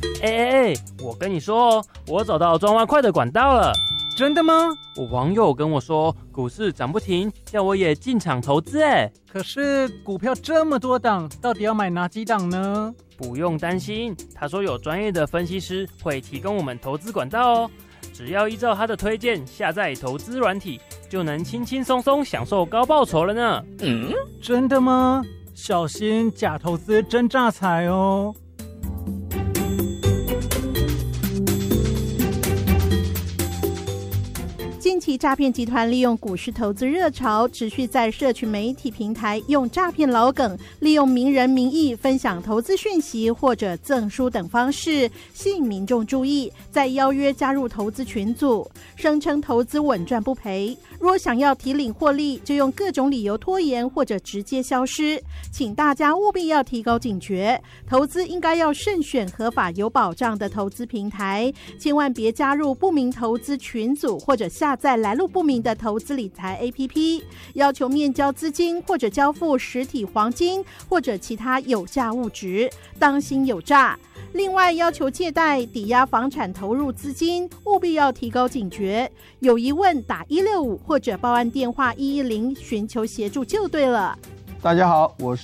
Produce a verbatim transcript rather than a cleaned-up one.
哎哎哎，我跟你说哦，我找到赚外快的管道了。 真的吗？ 我网友跟我说，股市涨不停，叫我也进场投资。哎， 可是股票这么多档，到底要买哪几档呢？ 不用担心，他说有专业的分析师会提供我们投资管道哦。只要依照他的推荐下载投资软体，就能轻轻松松享受高报酬了呢。 嗯，真的吗？小心假投资真诈财哦。 近期诈骗集团利用股市投资热潮，持续在社群媒体平台用诈骗老梗，利用名人名义分享投资讯息或者赠书等方式，吸引民众注意，再邀约加入投资群组，声称投资稳赚不赔。若想要提领获利，就用各种理由拖延或者直接消失。请大家务必要提高警觉，投资应该要慎选合法有保障的投资平台，千万别加入不明投资群组或者下载来路不明的投资理财 A P P， 要求面交资金或者交付实体黄金或者其他有价物质，当心有诈。另外，要求借贷、抵押房产投入资金，务必要提高警觉。有疑问打一六五或者报案电话一一零寻求协助就对了。 大家好，我是